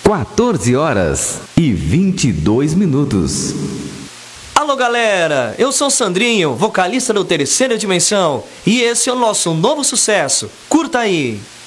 14h22. Alô galera, eu sou o Sandrinho, vocalista do Terceira Dimensão, e esse é o nosso novo sucesso. Curta aí!